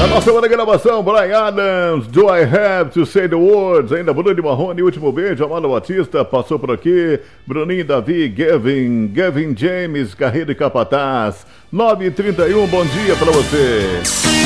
A nossa hora de gravação, Brian Adams, Do I Have to Say the Words? Ainda Bruno de Marrone, último beijo, Amado Batista, passou por aqui, Bruninho Davi, Gavin James, Carreiro e Capataz, 9h31, bom dia pra você.